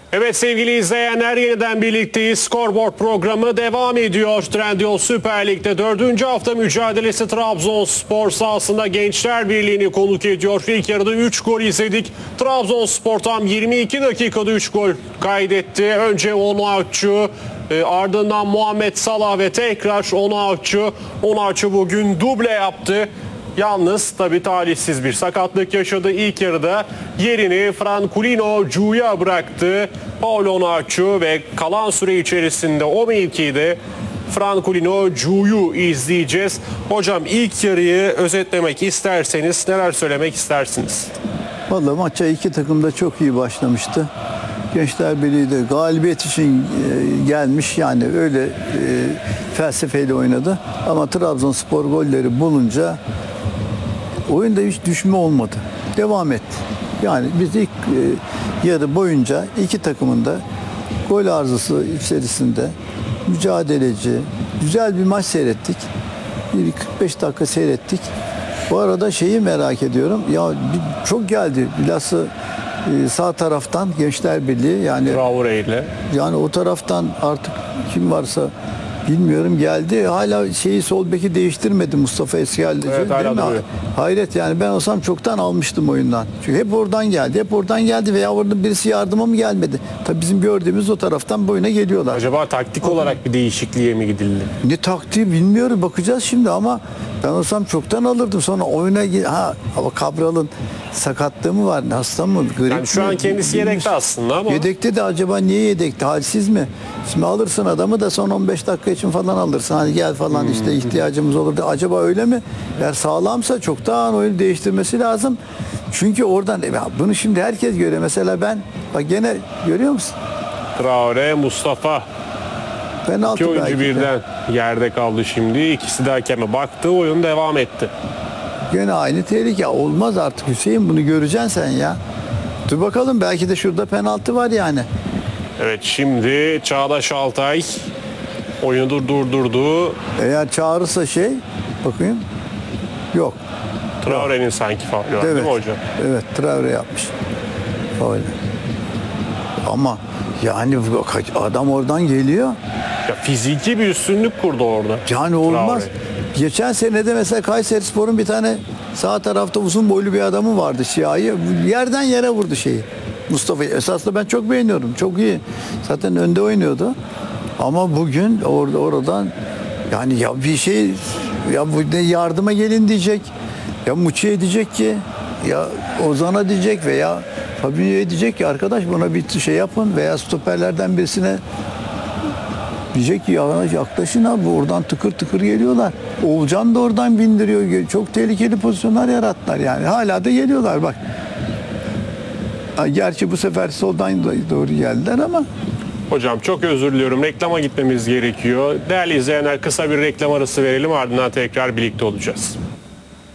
Evet sevgili izleyenler, yeniden birlikteyiz. Scoreboard programı devam ediyor. Trendyol Süper Lig'de 4. hafta mücadelesi Trabzonspor sahasında Gençler Birliği'ni konuk ediyor. İlk yarıda 3 gol izledik. Trabzonspor tam 22 dakikada 3 gol kaydetti. Önce Onuachu, ardından Muhammed Salah ve tekrar Onuachu. Onuachu bugün duble yaptı. Yalnız tabii talihsiz bir sakatlık yaşadı. İlk yarıda yerini Franculino Cu'ya bıraktı. Paulo Onuachu ve kalan süre içerisinde o mevkide Franculino Cu'yu izleyeceğiz. Hocam ilk yarıyı özetlemek isterseniz neler söylemek istersiniz? Vallahi maça iki takım da çok iyi başlamıştı. Gençler Birliği de galibiyet için gelmiş, yani öyle felsefeyle oynadı. Ama Trabzonspor golleri bulunca oyunda hiç düşme olmadı. Devam etti. Yani biz ilk yarı boyunca iki takımın da gol arzusu içerisinde mücadeleci, güzel bir maç seyrettik. 45 dakika seyrettik. Bu arada şeyi merak ediyorum. Ya çok geldi. Bilhassa sağ taraftan Gençler Birliği, yani Traore ile. Yani o taraftan artık kim varsa bilmiyorum geldi. Hala sol beki değiştirmedi Mustafa Eskiyeldici. Evet, hala duruyor. Hayret, yani ben olsam çoktan almıştım oyundan. Çünkü hep oradan geldi. Hep oradan geldi veya orada birisi yardıma mı gelmedi? Tabii bizim gördüğümüz o taraftan boyuna geliyorlar. Acaba taktik olarak bir değişikliğe mi gidildi? Ne taktiği bilmiyoruz, bakacağız şimdi, ama ben olsam çoktan alırdım. Sonra oyuna ama Cabral'ın sakatlığı mı var? Hasta mı? Grip Yani şu mi? an kendisi yedekte aslında ama. Yedekte de acaba niye yedekte? Halsiz mi? Şimdi alırsın adamı da son 15 dakika için falan alırsın. Hani gel falan, işte ihtiyacımız olur da. Acaba öyle mi? Eğer sağlamsa çoktan oyunu değiştirmesi lazım. Çünkü oradan bunu şimdi herkes görüyor. Mesela ben bak gene görüyor musun? Traore, Mustafa. Penaltı İki oyuncu belki de. birden yerde kaldı şimdi. İkisi de hakeme baktı. Oyun devam etti. Gene aynı tehlike. Olmaz artık Hüseyin, bunu göreceksin sen ya. Dur bakalım, belki de şurada penaltı var yani. Evet, şimdi Çağdaş Altay oyunu durdurdu. Eğer çağırırsa bakayım. Yok. Traore'nin sanki faulü var, değil Evet. mi hocam? Evet, Traore yapmış. Öyle. Ama yani adam oradan geliyor. Ya fiziki bir üstünlük kurdu orada. Yani olmaz. Traore. Geçen senede mesela Kayserispor'un bir tane sağ tarafta uzun boylu bir adamı vardı, siyahi. Yerden yere vurdu Mustafa'yı. Esasında ben çok beğeniyorum. Çok iyi. Zaten önde oynuyordu. Ama bugün oradan yani ya bu yardıma gelin diyecek. Ya Muçi'ye diyecek ki, ya Ozan'a diyecek veya Fabinho'ya diyecek ki arkadaş buna bir yapın, veya stoperlerden birisine diyecek ki yaklaşın abi, oradan tıkır tıkır geliyorlar. Oğulcan da oradan bindiriyor. Çok tehlikeli pozisyonlar yarattılar yani. Hala da geliyorlar bak. Gerçi bu sefer soldan doğru geldiler ama. Hocam çok özür diliyorum. Reklama gitmemiz gerekiyor. Değerli izleyenler, kısa bir reklam arası verelim, ardından tekrar birlikte olacağız.